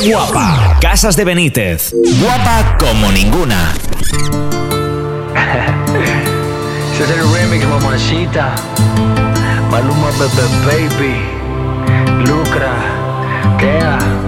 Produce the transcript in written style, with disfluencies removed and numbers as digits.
guapa! Casas de Benítez. Guapa como ninguna. Ese es el remix, mamacita. Maluma, baby. Lucra. Kea.